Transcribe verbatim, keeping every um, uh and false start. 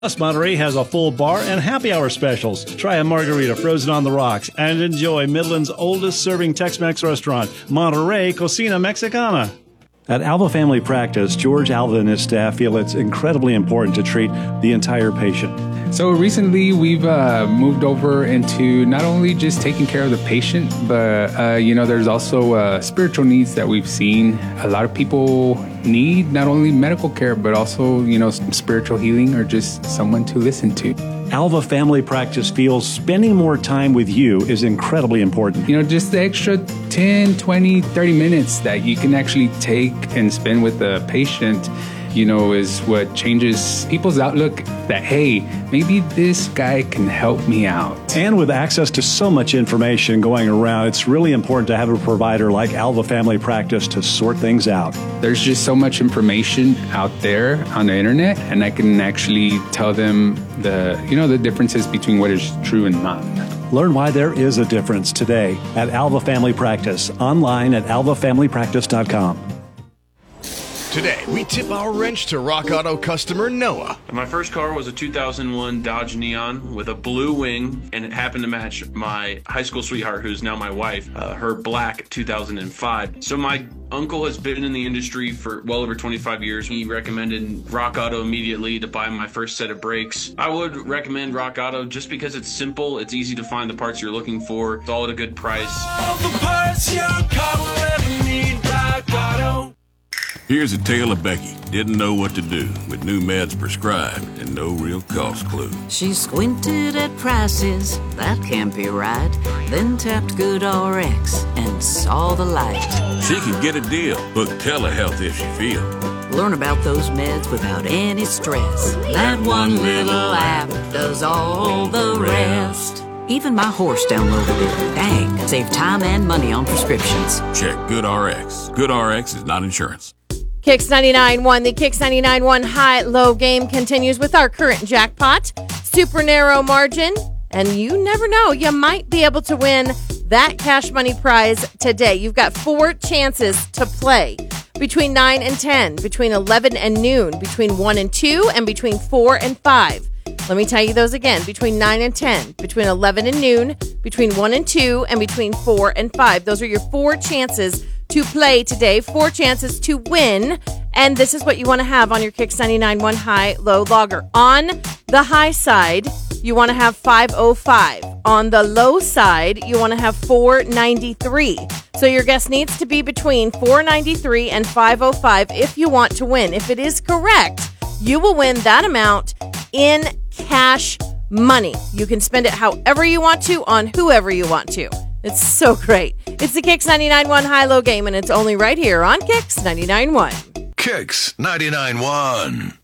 Plus, Monterey has a full bar and happy hour specials. Try a margarita frozen on the rocks and enjoy Midland's oldest serving Tex-Mex restaurant, Monterey Cocina Mexicana. At Alva Family Practice, George Alva and his staff feel it's incredibly important to treat the entire patient. So recently we've uh, moved over into not only just taking care of the patient, but uh, you know, there's also uh, spiritual needs that we've seen. A lot of people need not only medical care, but also, you know, spiritual healing or just someone to listen to. Alva Family Practice feels spending more time with you is incredibly important. You know, just the extra ten, twenty, thirty minutes that you can actually take and spend with the patient, you know, is what changes people's outlook that, hey, maybe this guy can help me out. And with access to so much information going around, it's really important to have a provider like Alva Family Practice to sort things out. There's just so much information out there on the internet, and I can actually tell them the, you know, the differences between what is true and not. Learn why there is a difference today at Alva Family Practice, online at alva family practice dot com. Today, we tip our wrench to Rock Auto customer Noah. My first car was a two thousand one Dodge Neon with a blue wing, and it happened to match my high school sweetheart, who's now my wife, uh, her black two thousand five. So my uncle has been in the industry for well over twenty-five years. He recommended Rock Auto immediately to buy my first set of brakes. I would recommend Rock Auto just because it's simple, it's easy to find the parts you're looking for, it's all at a good price. All the parts your car will ever need, Rock Auto. Here's a tale of Becky. Didn't know what to do with new meds prescribed and no real cost clue. She squinted at prices, that can't be right. Then tapped GoodRx and saw the light. She could get a deal. Book telehealth if she feel. Learn about those meds without any stress. That one little app does all the rest. Even my horse downloaded it. Dang, save time and money on prescriptions. Check GoodRx. GoodRx is not insurance. Kicks ninety-nine point one. The Kicks ninety-nine point one high-low game continues with our current jackpot. Super narrow margin. And you never know, you might be able to win that cash money prize today. You've got four chances to play. Between nine and ten, between eleven and noon, between one and two, and between four and five. Let me tell you those again. Between nine and ten, between eleven and noon, between one and two, and between four and five. Those are your four chances to play today. Four chances to win. And this is what you want to have on your Kicks ninety-nine point one high-low logger. On the high side, you want to have five oh five. On the low side, you want to have four ninety-three. So your guess needs to be between four ninety-three and five oh five if you want to win. If it is correct, you will win that amount in cash money. You can spend it however you want to on whoever you want to. It's so great. It's the Kicks ninety-nine point one high-low game, and it's only right here on Kicks ninety-nine point one. Kicks ninety-nine point one.